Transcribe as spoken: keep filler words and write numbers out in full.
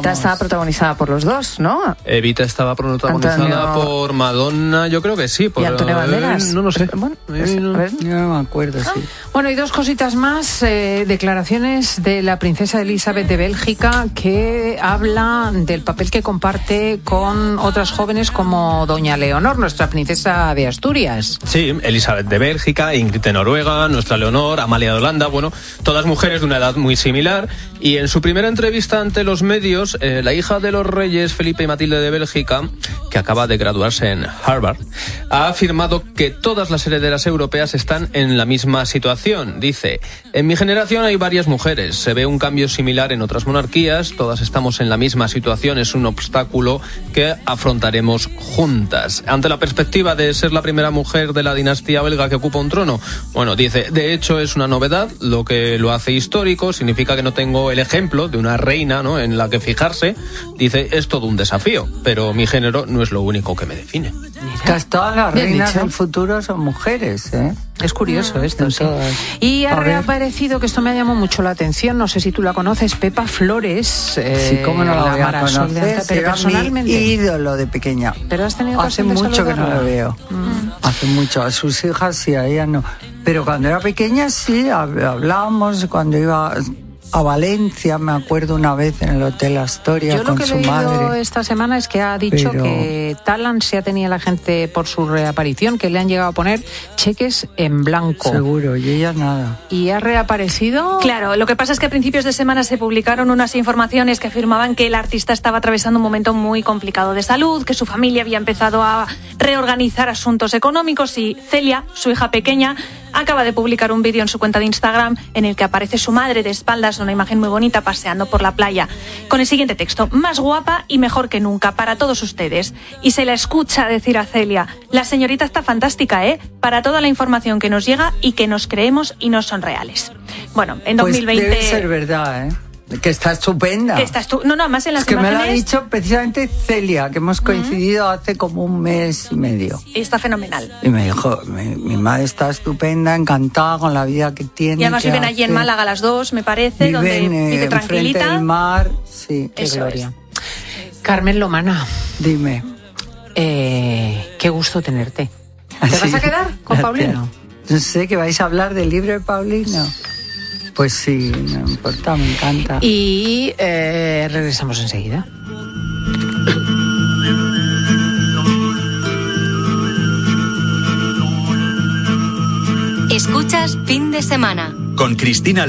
Evita estaba protagonizada por los dos, ¿no? Evita estaba protagonizada Antonio... por Madonna, yo creo que sí. Por, ¿Y Antonio Banderas? Eh, no lo sé. Bueno, pues, eh, no, a ver. Yo no me acuerdo, sí. Ah. Bueno, y dos cositas más. Eh, declaraciones de la princesa Elizabeth de Bélgica, que habla del papel que comparte con otras jóvenes como doña Leonor, nuestra princesa de Asturias. Sí, Elizabeth de Bélgica, Ingrid de Noruega, nuestra Leonor, Amalia de Holanda, bueno, todas mujeres de una edad muy similar. Y en su primera entrevista ante los medios, eh, la hija de los reyes, Felipe y Matilde de Bélgica, que acaba de graduarse en Harvard, ha afirmado que todas las herederas europeas están en la misma situación. Dice, en mi generación hay varias mujeres, se ve un cambio similar en otras monarquías, todas estamos en la misma situación, es un obstáculo que afrontaremos juntas. Ante la perspectiva de ser la primera mujer de la dinastía belga que ocupa un trono, bueno, dice, de hecho es una novedad, lo que lo hace histórico, significa que no tengo el ejemplo de una reina, ¿no?, en la que fijarse. Dice, es todo un desafío, pero mi género no es lo único que me define. Casi todas las Bien reinas dicho. del futuro son mujeres, ¿eh? Es curioso esto, sí. Todas. Y ha A ver. reaparecido, que esto me llamó mucho la atención, no sé si tú la conoces, Pepa Flores. Eh, Sí, cómo no la voy a Marisol de conocer, Anta, pero era personalmente. mi ídolo de pequeña. Pero has tenido Hace ocasión de mucho que no saludarla. la veo. Mm. Hace mucho. A sus hijas sí, a ella no. Pero cuando era pequeña sí, hab- hablábamos, cuando iba a Valencia, me acuerdo una vez en el Hotel Astoria Yo lo con que he su leído madre. esta semana es que ha dicho Pero- que tal ansia tenía la gente por su reaparición que le han llegado a poner cheques en blanco. Seguro, y ella nada. Y ha reaparecido. Claro, lo que pasa es que a principios de semana se publicaron unas informaciones que afirmaban que el artista estaba atravesando un momento muy complicado de salud, que su familia había empezado a reorganizar asuntos económicos y Celia, su hija pequeña, acaba de publicar un vídeo en su cuenta de Instagram en el que aparece su madre de espaldas, una imagen muy bonita, paseando por la playa, con el siguiente texto: más guapa y mejor que nunca para todos ustedes. Y se la escucha decir a Celia: la señorita está fantástica, ¿eh?, para toda la información que nos llega y que nos creemos y no son reales. Bueno, en dos mil veinte... Pues debe ser verdad, ¿eh? Que está estupenda. Que estás tú, no, no, más en las Es que imágenes. me lo ha dicho precisamente Celia, que hemos coincidido hace como un mes y medio. Está fenomenal. Y me dijo, mi, mi madre está estupenda, encantada con la vida que tiene. Y además que viven allí en hace. Málaga las dos, me parece, donde Viven, eh, vive enfrente tranquilita. del mar, sí. Qué Eso gloria. Carmen Lomana, Dime. eh, qué gusto tenerte. ¿Te Sí, vas a quedar con gracias. Paulino? No sé, que vais a hablar del libro de Paulino. Pues sí, no me importa, me encanta. Y eh, regresamos enseguida. Escuchas Fin de Semana Con Cristina